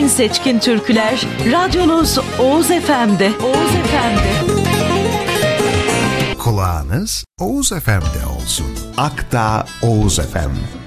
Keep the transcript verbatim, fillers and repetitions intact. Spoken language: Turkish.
en seçkin türküler radyonuz Oğuz Efe'mde. Oğuz Efe'mde. Kulağınız Oğuz Efe'mde olsun. Akdağ Oğuz Efem.